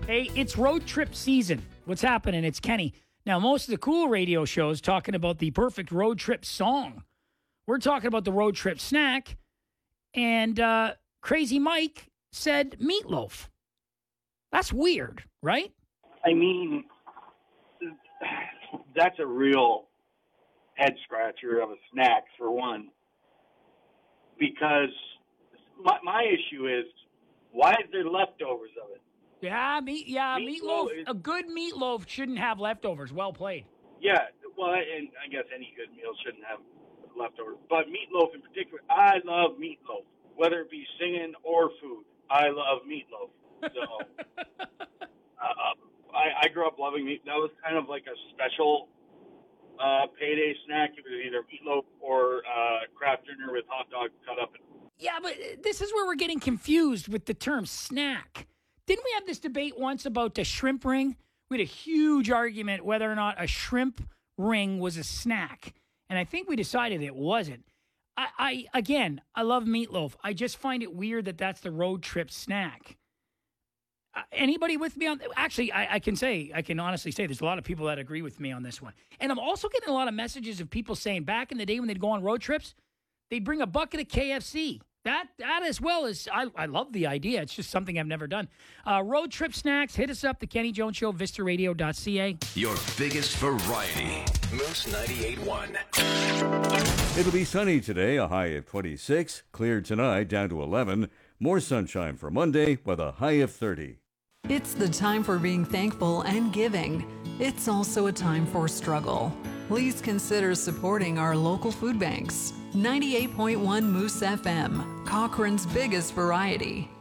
Hey, it's road trip season. What's happening? It's Kenny. Now, most of the cool radio shows talking about the perfect road trip song. We're talking about the road trip snack. And Crazy Mike said meatloaf. That's weird, right? I mean, that's a real head scratcher of a snack, for one. Because my issue is, why is there leftovers of it? Meatloaf. A good meatloaf shouldn't have leftovers. Well played. Yeah, well, and I guess any good meal shouldn't have leftovers. But meatloaf in particular, I love meatloaf. Whether it be singing or food, I love meatloaf. So I grew up loving meat. That was kind of like a special payday snack. It was either meatloaf or Kraft Dinner with hot dog cut up. Yeah, but this is where we're getting confused with the term snack. Didn't we have this debate once about the shrimp ring? We had a huge argument whether or not a shrimp ring was a snack. And I think we decided it wasn't. I love meatloaf. I just find it weird that that's the road trip snack. Anybody with me on? Actually, I can honestly say there's a lot of people that agree with me on this one. And I'm also getting a lot of messages of people saying back in the day when they'd go on road trips, they'd bring a bucket of KFC. That as well as, I love the idea. It's just something I've never done. Road trip snacks, hit us up, The Kenny Jones Show, vistaradio.ca. Your biggest variety. Moose 98.1. It'll be sunny today, a high of 26. Clear tonight, down to 11. More sunshine for Monday with a high of 30. It's the time for being thankful and giving. It's also a time for struggle. Please consider supporting our local food banks. 98.1 Moose FM, Cochrane's biggest variety.